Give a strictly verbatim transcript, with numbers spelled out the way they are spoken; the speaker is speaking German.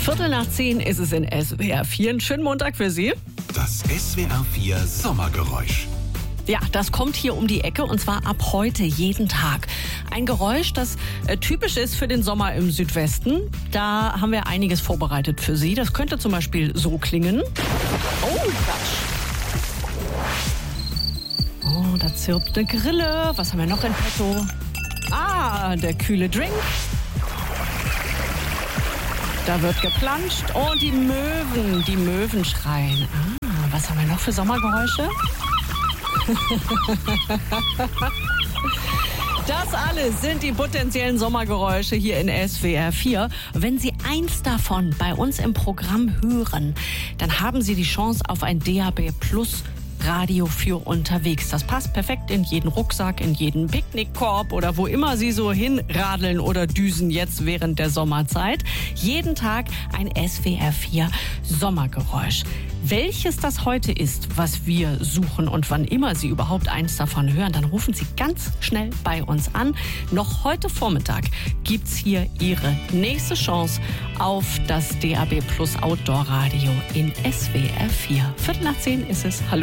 Viertel nach zehn ist es in S W R vier. Einen schönen Montag für Sie. Das S W R vier Sommergeräusch. Ja, das kommt hier um die Ecke und zwar ab heute jeden Tag. Ein Geräusch, das äh, typisch ist für den Sommer im Südwesten. Da haben wir einiges vorbereitet für Sie. Das könnte zum Beispiel so klingen. Oh, Quatsch. Oh, da zirpt eine Grille. Was haben wir noch in petto? Ah, der kühle Drink. Da wird geplanscht und die Möwen, die Möwen schreien. Ah, was haben wir noch für Sommergeräusche? Das alles sind die potenziellen Sommergeräusche hier in S W R vier. Wenn Sie eins davon bei uns im Programm hören, dann haben Sie die Chance auf ein D A B Plus Radio für unterwegs. Das passt perfekt in jeden Rucksack, in jeden Picknickkorb oder wo immer Sie so hinradeln oder düsen jetzt während der Sommerzeit. Jeden Tag ein S W R vier Sommergeräusch. Welches das heute ist, was wir suchen und wann immer Sie überhaupt eins davon hören, dann rufen Sie ganz schnell bei uns an. Noch heute Vormittag gibt's hier Ihre nächste Chance auf das D A B Plus Outdoor Radio in S W R vier. Viertel nach zehn ist es. Hallo.